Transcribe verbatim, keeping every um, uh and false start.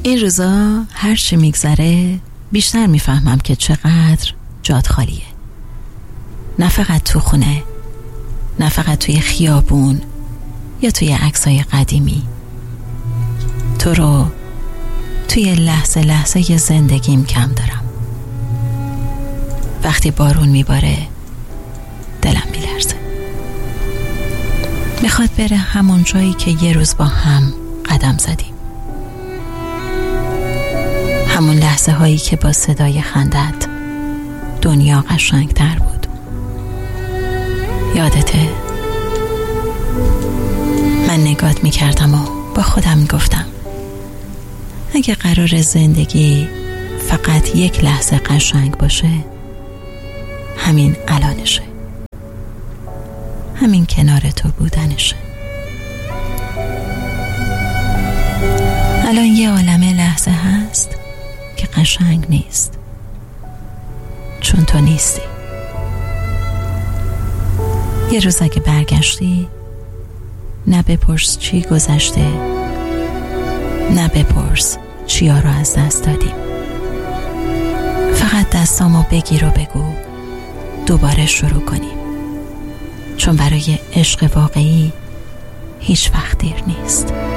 این روزا هر چی میگذره بیشتر میفهمم که چقدر جات خالیه. نه فقط تو خونه، نه فقط توی خیابون یا توی عکسای قدیمی، تو رو توی لحظه لحظه زندگیم کم دارم. وقتی بارون میباره دلم میلرزه، میخواد بره همون جایی که یه روز با هم قدم زدیم، همون لحظه هایی که با صدای خندت دنیا قشنگتر بود. یادته؟ من نگات میکردم و با خودم میگفتم اگه قرار زندگی فقط یک لحظه قشنگ باشه، همین الانشه، همین کنار تو بودنشه. الان یه عالمه لحظه هست که قشنگ نیست، چون تو نیستی. یه روز اگه برگشتی، نه بپرس چی گذشته، نه بپرس چیا رو از دست دادیم. فقط دستامو بگیر و بگو دوباره شروع کنیم، چون برای عشق واقعی هیچ وقت دیر نیست.